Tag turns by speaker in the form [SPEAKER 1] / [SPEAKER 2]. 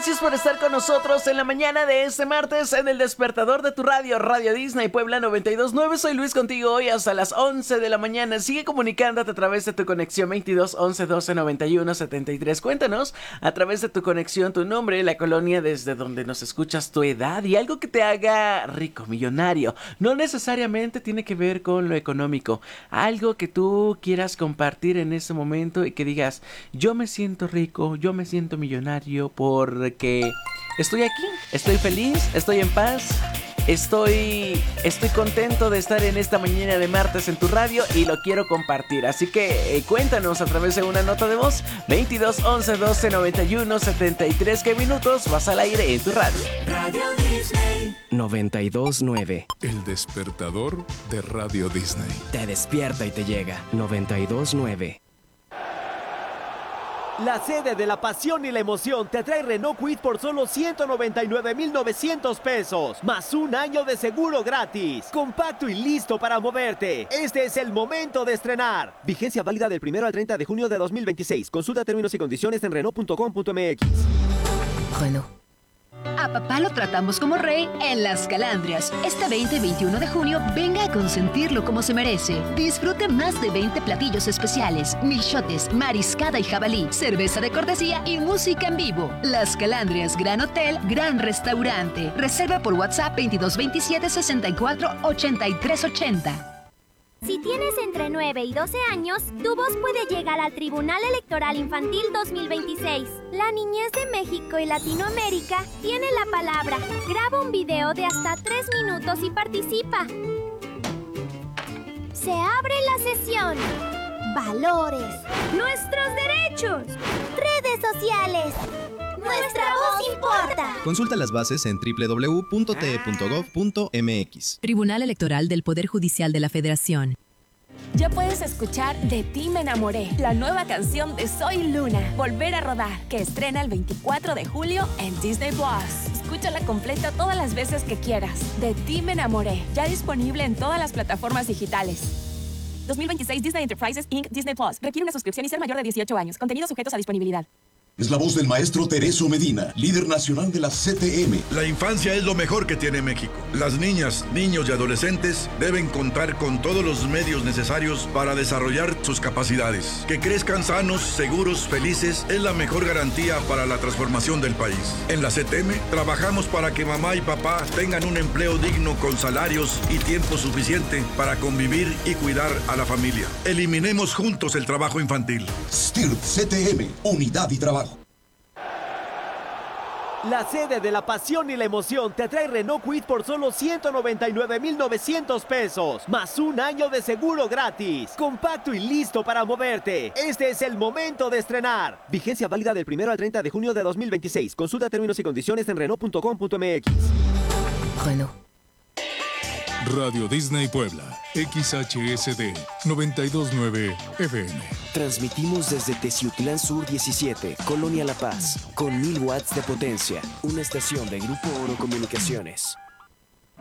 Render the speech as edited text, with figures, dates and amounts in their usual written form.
[SPEAKER 1] Gracias por estar con nosotros en la mañana de este martes en el despertador de tu radio, Radio Disney Puebla 92.9. Soy Luis contigo hoy hasta las 11 de la mañana. Sigue comunicándote a través de tu conexión 22 11 12 91 73. Cuéntanos a través de tu conexión tu nombre, la colonia desde donde nos escuchas, tu edad y algo que te haga rico, millonario. No necesariamente tiene que ver con lo económico. Algo que tú quieras compartir en este momento y que digas, yo me siento rico, yo me siento millonario porque estoy aquí, estoy feliz, estoy en paz, estoy contento de estar en esta mañana de martes en tu radio y lo quiero compartir. Así que cuéntanos a través de una nota de voz 22 11 12 91 73. ¿Qué minutos vas al aire en tu radio? Radio Disney
[SPEAKER 2] 92.9.
[SPEAKER 3] El despertador de Radio Disney.
[SPEAKER 2] Te despierta y te llega. 92.9.
[SPEAKER 4] La sede de la pasión y la emoción te trae Renault Kwid por solo 199,900 pesos, más un año de seguro gratis. Compacto y listo para moverte. Este es el momento de estrenar. Vigencia válida del 1 al 30 de junio de 2026. Consulta términos y condiciones en Renault.com.mx.
[SPEAKER 5] Renault. A papá lo tratamos como rey en Las Calandrias. Este 20 y 21 de junio, venga a consentirlo como se merece. Disfrute más de 20 platillos especiales, milchotes, mariscada y jabalí, cerveza de cortesía y música en vivo. Las Calandrias, gran hotel, gran restaurante. Reserva por WhatsApp 2227 64 83 80.
[SPEAKER 6] Si tienes entre 9 y 12 años, tu voz puede llegar al Tribunal Electoral Infantil 2026. La niñez de México y Latinoamérica tiene la palabra. Graba un video de hasta 3 minutos y participa. Se abre la sesión. Valores. Nuestros derechos. Redes sociales. ¡Nuestra voz importa!
[SPEAKER 7] Consulta las bases en www.te.gov.mx.
[SPEAKER 8] Tribunal Electoral del Poder Judicial de la Federación.
[SPEAKER 9] Ya puedes escuchar De ti me enamoré, la nueva canción de Soy Luna, Volver a rodar, que estrena el 24 de julio en Disney Plus. Escúchala completa todas las veces que quieras. De ti me enamoré, ya disponible en todas las plataformas digitales. 2026 Disney Enterprises Inc. Disney Plus. Requiere una suscripción y ser mayor de 18 años. Contenidos sujetos a disponibilidad.
[SPEAKER 10] Es la voz del maestro Tereso Medina, líder nacional de la CTM.
[SPEAKER 11] La infancia es lo mejor que tiene México. Las niñas, niños y adolescentes deben contar con todos los medios necesarios para desarrollar sus capacidades. Que crezcan sanos, seguros, felices es la mejor garantía para la transformación del país. En la CTM trabajamos para que mamá y papá tengan un empleo digno con salarios y tiempo suficiente para convivir y cuidar a la familia. Eliminemos juntos el trabajo infantil.
[SPEAKER 10] STIRT CTM, unidad y trabajo.
[SPEAKER 4] La sede de la pasión y la emoción te trae Renault Kwid por solo 199,900 pesos, más un año de seguro gratis. Compacto y listo para moverte. Este es el momento de estrenar. Vigencia válida del 1 al 30 de junio de 2026. Consulta términos y condiciones en Renault.com.mx.
[SPEAKER 5] Renault.
[SPEAKER 3] Radio Disney Puebla, XHSD 92.9 FM.
[SPEAKER 2] Transmitimos desde Teciutlán Sur 17, Colonia La Paz, con 1000 watts de potencia. Una estación de Grupo Oro Comunicaciones.